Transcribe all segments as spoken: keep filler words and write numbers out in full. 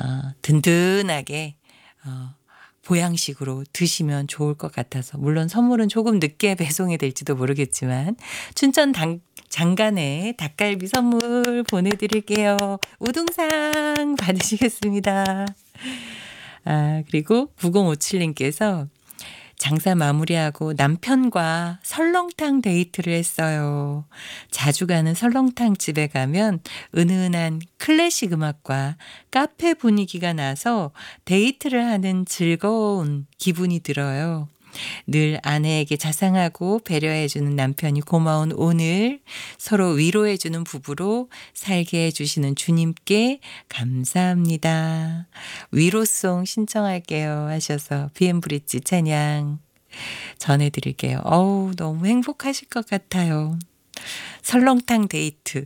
어, 든든하게 어, 보양식으로 드시면 좋을 것 같아서 물론 선물은 조금 늦게 배송이 될지도 모르겠지만 춘천 당, 장간에 닭갈비 선물 보내드릴게요. 우등상 받으시겠습니다. 아, 그리고 구공오칠님께서 장사 마무리하고 남편과 설렁탕 데이트를 했어요. 자주 가는 설렁탕 집에 가면 은은한 클래식 음악과 카페 분위기가 나서 데이트를 하는 즐거운 기분이 들어요. 늘 아내에게 자상하고 배려해주는 남편이 고마운 오늘 서로 위로해주는 부부로 살게 해주시는 주님께 감사합니다. 위로송 신청할게요 하셔서 비엠브릿지 찬양 전해드릴게요. 어우 너무 행복하실 것 같아요. 설렁탕 데이트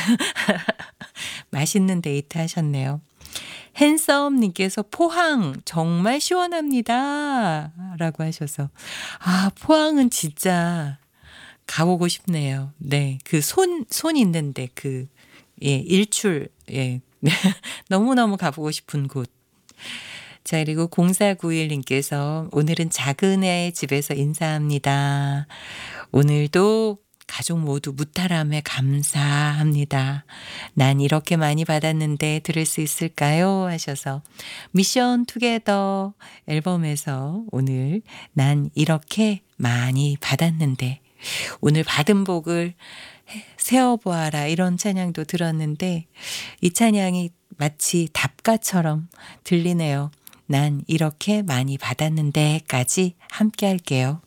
맛있는 데이트 하셨네요. 핸섬님께서 포항 정말 시원합니다 라고 하셔서 아 포항은 진짜 가보고 싶네요. 네, 그 손, 손 있는데 그 예, 일출 예 너무너무 가보고 싶은 곳. 자, 그리고 공사구일님께서 오늘은 작은 애 집에서 인사합니다. 오늘도 가족 모두 무탈함에 감사합니다. 난 이렇게 많이 받았는데 들을 수 있을까요? 하셔서 미션 투게더 앨범에서 오늘 난 이렇게 많이 받았는데 오늘 받은 복을 세어보아라 이런 찬양도 들었는데 이 찬양이 마치 답가처럼 들리네요. 난 이렇게 많이 받았는데까지 함께 할게요.